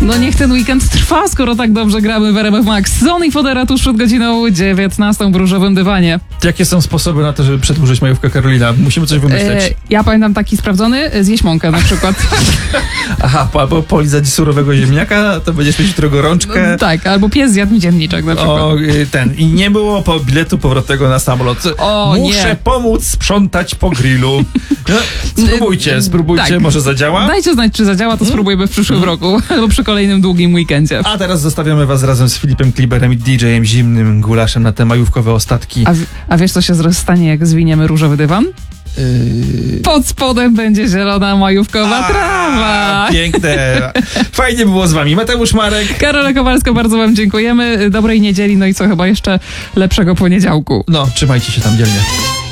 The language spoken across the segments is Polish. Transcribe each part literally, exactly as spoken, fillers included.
No niech ten weekend trwa, skoro tak dobrze gramy w R M F Max. Zon Fodera tuż przed godziną dziewiętnastą w różowym dywanie. Jakie są sposoby na to, żeby przedłużyć majówkę, Karolina? Musimy coś wymyśleć. E, ja pamiętam taki sprawdzony, zjeść mąkę na przykład. Aha, albo polizać surowego ziemniaka, to będziesz mieć jutro gorączkę. No, tak, albo pies zjadł mi dzienniczek na przykład. O, ten. I nie było po biletu powrotnego na samolot. O, Muszę nie. pomóc sprzątać po grillu. No, spróbujcie, spróbujcie, tak. Może zadziała? Dajcie znać, czy zadziała, to spróbujemy w przyszłym hmm. roku, albo przy kolejnym długim weekendzie. A teraz zostawiamy was razem z Filipem Kliberem i D J-em Zimnym Gulaszem na te majówkowe ostatki. A, a wiesz, co się stanie, jak zwiniemy różowy dywan? Yy... Pod spodem będzie zielona majówkowa A, trawa. Piękne. Fajnie było z wami. Mateusz Marek. Karola Kowalska, bardzo wam dziękujemy. Dobrej niedzieli, no i co chyba jeszcze lepszego poniedziałku. No, trzymajcie się tam dzielnie.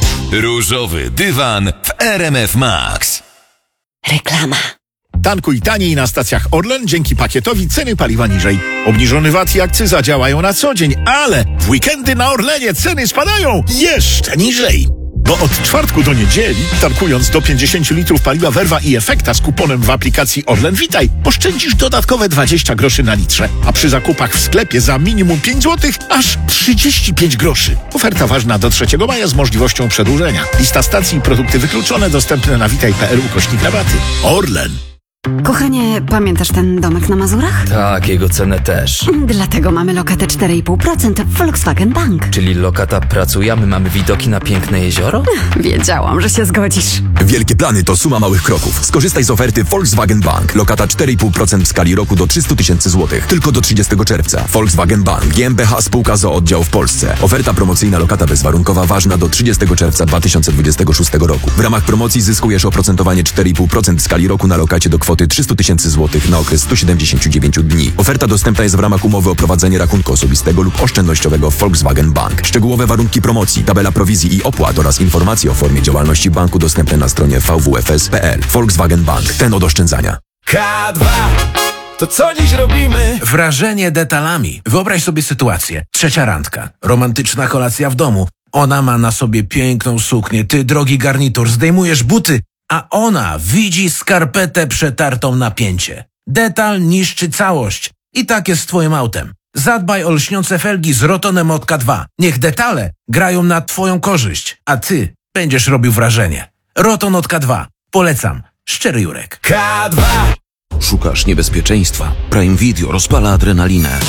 Różowy dywan w R M F Max. Reklama. Tankuj taniej na stacjach Orlen dzięki pakietowi ceny paliwa niżej. Obniżony V A T i akcyza działają na co dzień, ale w weekendy na Orlenie ceny spadają jeszcze niżej. Bo od czwartku do niedzieli, tankując do pięćdziesiąt litrów paliwa Verva i Efekta z kuponem w aplikacji Orlen Witaj, oszczędzisz dodatkowe dwadzieścia groszy na litrze, a przy zakupach w sklepie za minimum pięć złotych aż trzydzieści pięć groszy. Oferta ważna do trzeciego maja z możliwością przedłużenia. Lista stacji i produkty wykluczone dostępne na witaj kropka p l ukośnik rabaty. Orlen. Kochanie, pamiętasz ten domek na Mazurach? Tak, jego cenę też. Dlatego mamy lokatę cztery i pół procent w Volkswagen Bank. Czyli lokata pracuje, a my mamy widoki na piękne jezioro? Wiedziałam, że się zgodzisz. Wielkie plany to suma małych kroków. Skorzystaj z oferty Volkswagen Bank. Lokata cztery i pół procent w skali roku do trzysta tysięcy złotych. Tylko do trzydziestego czerwca. Volkswagen Bank. G m b H Spółka z o o oddział w Polsce. Oferta promocyjna lokata bezwarunkowa ważna do trzydziestego czerwca dwa tysiące dwudziestego szóstego roku. W ramach promocji zyskujesz oprocentowanie cztery i pół procent w skali roku na lokacie do kwoty trzysta tysięcy złotych na okres sto siedemdziesiąt dziewięć dni. Oferta dostępna jest w ramach umowy o prowadzenie rachunku osobistego lub oszczędnościowego Volkswagen Bank. Szczegółowe warunki promocji, tabela prowizji i opłat oraz informacje o formie działalności banku dostępne na stronie v w f s kropka p l. Volkswagen Bank. Ten od oszczędzania. K dwa. To co dziś robimy? Wrażenie detalami. Wyobraź sobie sytuację. Trzecia randka. Romantyczna kolacja w domu. Ona ma na sobie piękną suknię, ty drogi garnitur, zdejmujesz buty, a ona widzi skarpetę przetartą na pięcie. Detal niszczy całość. I tak jest z twoim autem. Zadbaj o lśniące felgi z Rotonem od K dwa. Niech detale grają na twoją korzyść, a ty będziesz robił wrażenie. Roton od K dwa. Polecam. Szczery Jurek. K dwa. Szukasz niebezpieczeństwa? Prime Video rozpala adrenalinę.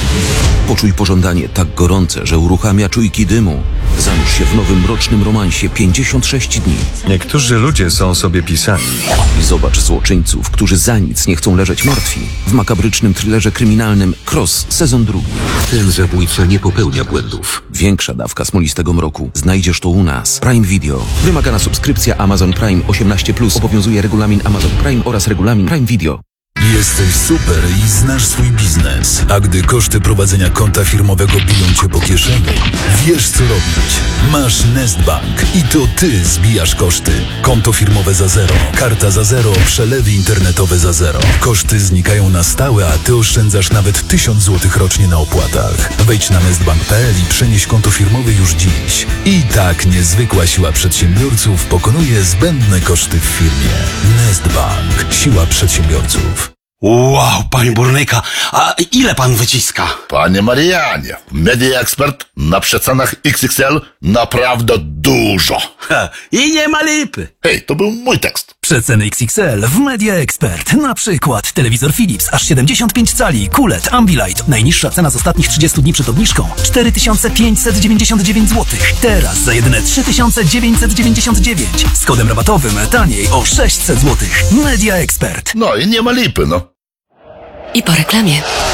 Poczuj pożądanie tak gorące, że uruchamia czujki dymu. Zanurz się w nowym mrocznym romansie pięćdziesiąt sześć dni. Niektórzy ludzie są sobie pisani. I zobacz złoczyńców, którzy za nic nie chcą leżeć martwi. W makabrycznym thrillerze kryminalnym Cross, sezon drugi. Ten zabójca nie popełnia błędów. Większa dawka smolistego mroku. Znajdziesz to u nas. Prime Video. Wymagana subskrypcja Amazon Prime osiemnaście plus. Obowiązuje regulamin Amazon Prime oraz regulamin Prime Video. Jesteś super i znasz swój biznes, a gdy koszty prowadzenia konta firmowego biją cię po kieszeni, wiesz co robić. Masz Nestbank i to ty zbijasz koszty. Konto firmowe za zero, karta za zero, przelewy internetowe za zero. Koszty znikają na stałe, a ty oszczędzasz nawet tysiąc złotych rocznie na opłatach. Wejdź na nestbank kropka p l i przenieś konto firmowe już dziś. I tak niezwykła siła przedsiębiorców pokonuje zbędne koszty w firmie. Nestbank. Siła przedsiębiorców. Wow, panie burnyka, a ile pan wyciska? Panie Marianie, Media Expert na przecenach X X L naprawdę dużo. Ha, i nie ma lipy. Hej, to był mój tekst. Przeceny X X L w Media Expert. Na przykład telewizor Philips aż siedemdziesiąt pięć cali, Q L E D, Ambilight. Najniższa cena z ostatnich trzydziestu dni przed obniżką cztery tysiące pięćset dziewięćdziesiąt dziewięć złotych. Teraz za jedyne trzy tysiące dziewięćset dziewięćdziesiąt dziewięć. Z kodem rabatowym taniej o sześćset złotych. Media Expert. No i nie ma lipy, no. I po reklamie.